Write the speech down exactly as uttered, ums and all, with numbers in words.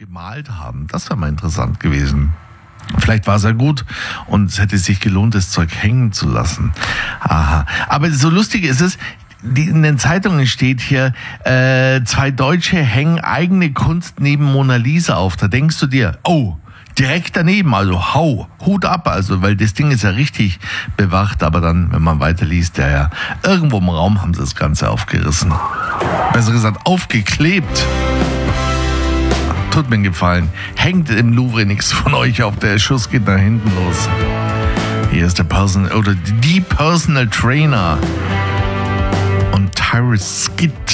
gemalt haben. Das wäre mal interessant gewesen. Vielleicht war es ja gut und es hätte sich gelohnt, das Zeug hängen zu lassen. Aha. Aber so lustig ist es, die, in den Zeitungen steht hier, äh, zwei Deutsche hängen eigene Kunst neben Mona Lisa auf. Da denkst du dir, oh, direkt daneben, also hau, Hut ab, also, weil das Ding ist ja richtig bewacht, aber dann, wenn man weiterliest, ja, ja, irgendwo im Raum haben sie das Ganze aufgerissen. Besser gesagt, aufgeklebt. Tut mir einen Gefallen. Hängt im Louvre nichts von euch auf, der Schuss geht nach hinten los. Hier ist der Personal, oder die Personal Trainer und Tyrus Skid.